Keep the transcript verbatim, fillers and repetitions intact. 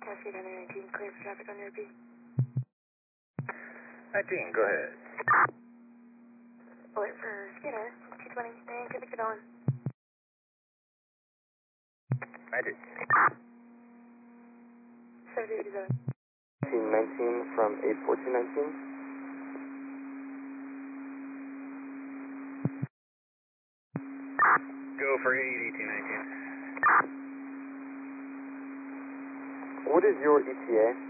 Cascade one nineteen, clear for traffic on your B. nineteen, go ahead. Alert for Skinner, two twenty, and get the on. nineteen. seven eighty-seven. nineteen from eight fourteen nineteen. Go for eight eighteen nineteen. What is your E T A?